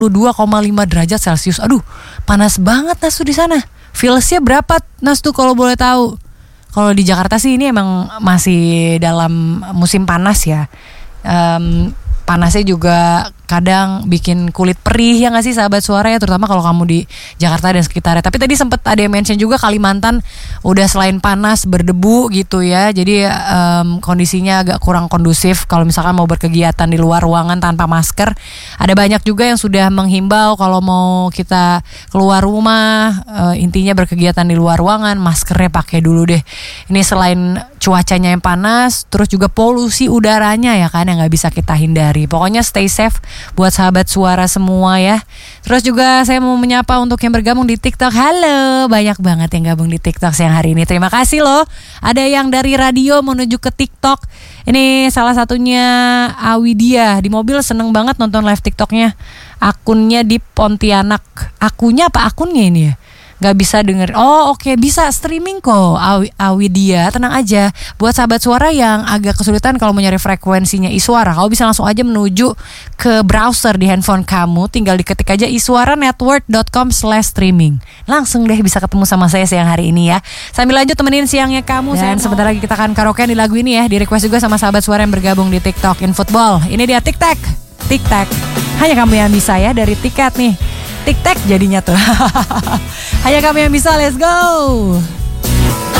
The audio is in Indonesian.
22,5 derajat Celcius. Aduh, panas banget Nas tuh di sana. Feelsnya berapa Nas tuh kalau boleh tahu? Kalau di Jakarta sih ini emang masih dalam musim panas ya. Panasnya juga kadang bikin kulit perih ya nggak sih sahabat suara ya, terutama kalau kamu di Jakarta dan sekitarnya. Tapi tadi sempat ada yang mention juga Kalimantan udah selain panas berdebu gitu ya, jadi kondisinya agak kurang kondusif kalau misalkan mau berkegiatan di luar ruangan tanpa masker. Ada banyak juga yang sudah menghimbau kalau mau kita keluar rumah, intinya berkegiatan di luar ruangan maskernya pakai dulu deh. Ini selain cuacanya yang panas, terus juga polusi udaranya ya kan yang nggak bisa kita hindari. Pokoknya stay safe buat sahabat suara semua ya. Terus juga saya mau menyapa untuk yang bergabung di TikTok. Halo, banyak banget yang gabung di TikTok siang hari ini. Terima kasih loh. Ada yang dari radio menuju ke TikTok. Ini salah satunya Awidia. Di mobil seneng banget nonton live TikToknya. Akunnya di Pontianak. Akunya apa akunnya ini ya? Gak bisa denger. Oh oke, bisa streaming kok Awidia, tenang aja. Buat sahabat suara yang agak kesulitan kalau mau nyari frekuensinya Iswara, kamu bisa langsung aja menuju ke browser di handphone kamu. Tinggal diketik aja iswaranetwork.com/streaming. Langsung deh bisa ketemu sama saya siang hari ini ya. Sambil lanjut temenin siangnya kamu. Dan sebentar lagi kita akan karaokean di lagu ini ya. Di request juga sama sahabat suara yang bergabung di TikTok In Football. Ini dia TikTok. Hanya kamu yang bisa ya, dari tiket nih. Tik-tak jadinya tuh. Hanya kamu yang bisa, let's go.